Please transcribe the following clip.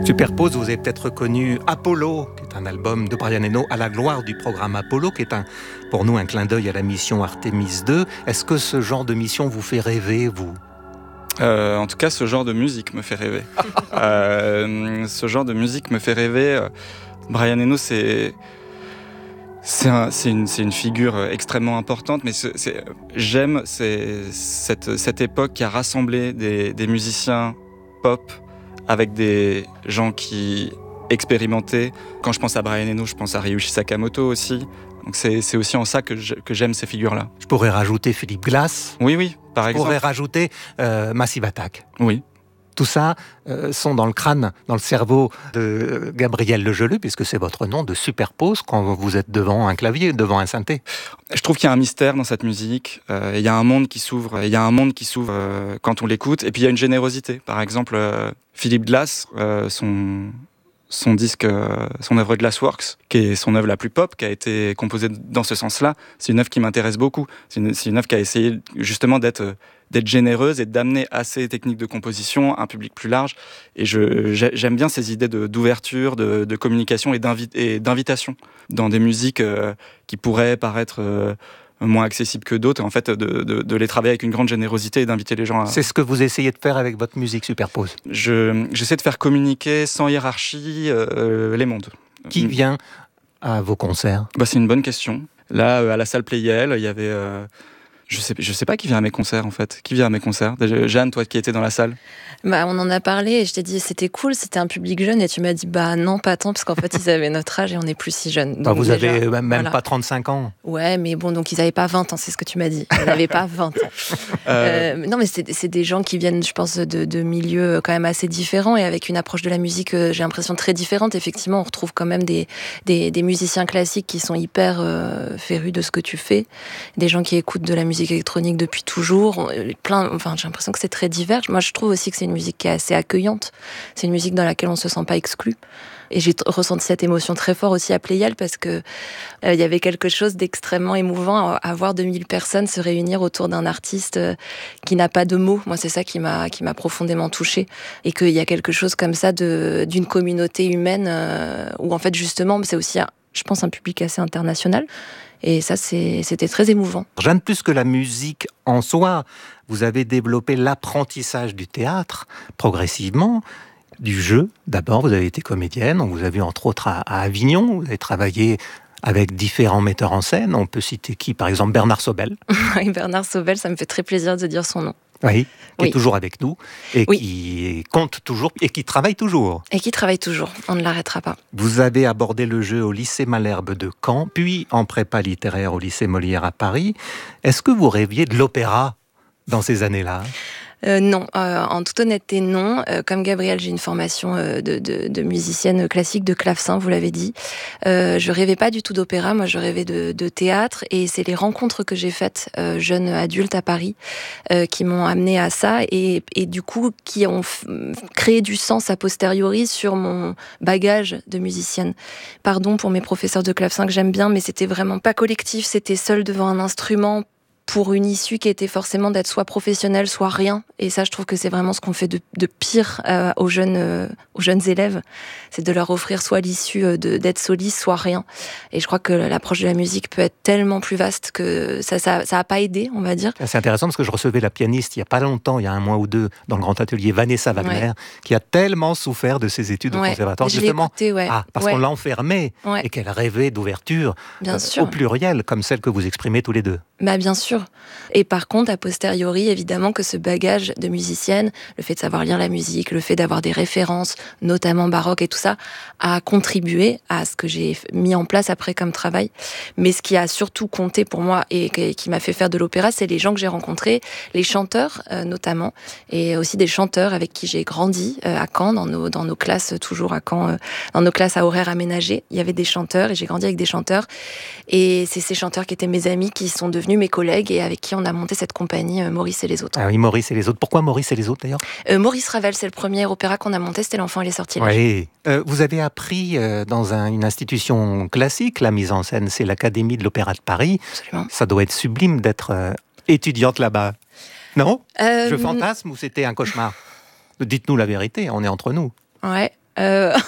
Superpose, vous avez peut-être reconnu Apollo, qui est un album de Brian Eno à la gloire du programme Apollo, qui est pour nous un clin d'œil à la mission Artemis 2. Est-ce que ce genre de mission vous fait rêver, vous ? En tout cas, ce genre de musique me fait rêver. Ce genre de musique me fait rêver. Brian Eno, c'est une figure extrêmement importante, mais j'aime cette époque qui a rassemblé des musiciens pop avec des gens qui expérimentaient. Quand je pense à Brian Eno, je pense à Ryuichi Sakamoto aussi. Donc c'est aussi en ça que j'aime ces figures-là. Je pourrais rajouter Philip Glass. Oui, par exemple. Je pourrais rajouter Massive Attack. Oui. Tout ça sont dans le crâne, dans le cerveau de Gabriel Legeleu, puisque c'est votre nom, de Superpose, quand vous êtes devant un clavier, devant un synthé. Je trouve qu'il y a un mystère dans cette musique. Il y a un monde qui s'ouvre. Quand on l'écoute. Et puis il y a une générosité. Par exemple, Philip Glass, son disque, son œuvre Glassworks, qui est son œuvre la plus pop, qui a été composée dans ce sens-là, c'est une œuvre qui m'intéresse beaucoup. C'est une œuvre qui a essayé justement d'être généreuse et d'amener à ces techniques de composition un public plus large. Et j'aime bien ces idées d'ouverture, de communication et d'invitation dans des musiques qui pourraient paraître moins accessibles que d'autres, et en fait de les travailler avec une grande générosité et d'inviter les gens à... C'est ce que vous essayez de faire avec votre musique Superpose. J'essaie de faire communiquer sans hiérarchie les mondes. Qui vient à vos concerts ? C'est une bonne question. Là, à la salle Playel, il y avait... Je sais pas qui vient à mes concerts, en fait. Qui vient à mes concerts ? Jeanne, toi qui étais dans la salle ? On en a parlé et je t'ai dit c'était cool, c'était un public jeune, et tu m'as dit non, pas tant, parce qu'en fait ils avaient notre âge et on n'est plus si jeunes. Donc, vous avez même pas 35 ans. Ouais, mais bon, donc ils n'avaient pas 20 ans, c'est ce que tu m'as dit. Ils n'avaient pas 20 ans. Non, mais c'est des gens qui viennent, je pense, de milieux quand même assez différents et avec une approche de la musique, j'ai l'impression, très différente. Effectivement, on retrouve quand même des musiciens classiques qui sont hyper férus de ce que tu fais, des gens qui écoutent de la musique électronique depuis toujours, j'ai l'impression que c'est très divers. Moi, je trouve aussi que c'est une musique qui est assez accueillante. C'est une musique dans laquelle on se sent pas exclu. Et j'ai ressenti cette émotion très fort aussi à Playel, parce que il y avait quelque chose d'extrêmement émouvant à voir 2000 personnes se réunir autour d'un artiste qui n'a pas de mots. Moi, c'est ça qui m'a profondément touchée. Et qu'il y a quelque chose comme ça d'une communauté humaine où en fait justement c'est aussi, je pense, un public assez international. Et ça, c'était très émouvant. Jeanne, plus que la musique en soi, vous avez développé l'apprentissage du théâtre progressivement, du jeu. D'abord, vous avez été comédienne, on vous a vu entre autres à Avignon, vous avez travaillé avec différents metteurs en scène. On peut citer qui ? Par exemple, Bernard Sobel. Oui, Bernard Sobel, ça me fait très plaisir de dire son nom. Oui, qui est toujours avec nous et qui compte toujours et qui travaille toujours. Et qui travaille toujours, on ne l'arrêtera pas. Vous avez abordé le jeu au lycée Malherbe de Caen, puis en prépa littéraire au lycée Molière à Paris. Est-ce que vous rêviez de l'opéra dans ces années-là ? Non, en toute honnêteté, non. Comme Gabrielle, j'ai une formation de musicienne classique, de clavecin, vous l'avez dit. Je rêvais pas du tout d'opéra, moi je rêvais de théâtre, et c'est les rencontres que j'ai faites jeune adulte à Paris qui m'ont amenée à ça, et du coup qui ont créé du sens a posteriori sur mon bagage de musicienne. Pardon pour mes professeurs de clavecin que j'aime bien, mais c'était vraiment pas collectif, c'était seul devant un instrument, pour une issue qui était forcément d'être soit professionnel, soit rien. Et ça, je trouve que c'est vraiment ce qu'on fait de pire aux jeunes élèves. C'est de leur offrir soit l'issue d'être soliste, soit rien. Et je crois que l'approche de la musique peut être tellement plus vaste que ça a pas aidé, on va dire. C'est intéressant parce que je recevais la pianiste il y a pas longtemps, il y a un mois ou deux, dans le grand atelier, Vanessa Wagner, qui a tellement souffert de ses études au conservatoire, justement, parce qu'on l'a enfermée et qu'elle rêvait d'ouverture au pluriel, comme celle que vous exprimez tous les deux. Bien sûr. Et par contre, a posteriori, évidemment que ce bagage de musicienne, le fait de savoir lire la musique, le fait d'avoir des références, notamment baroques et tout ça, a contribué à ce que j'ai mis en place après comme travail. Mais ce qui a surtout compté pour moi et qui m'a fait faire de l'opéra, c'est les gens que j'ai rencontrés, les chanteurs notamment, et aussi des chanteurs avec qui j'ai grandi à Caen, dans nos classes, toujours à Caen, dans nos classes à horaires aménagés. Il y avait des chanteurs et j'ai grandi avec des chanteurs. Et c'est ces chanteurs qui étaient mes amis, qui sont devenus mes collègues et avec qui on a monté cette compagnie Maurice et les autres. Ah oui, Maurice et les autres. Pourquoi Maurice et les autres d'ailleurs ? Maurice Ravel, c'est le premier opéra qu'on a monté, c'était L'Enfant et les Sortilèges. Oui. Vous avez appris dans une institution classique, la mise en scène, c'est l'Académie de l'Opéra de Paris. Absolument. Ça doit être sublime d'être étudiante là-bas. Non ? Je fantasme ou c'était un cauchemar ? Dites-nous la vérité, on est entre nous. Ouais. Euh,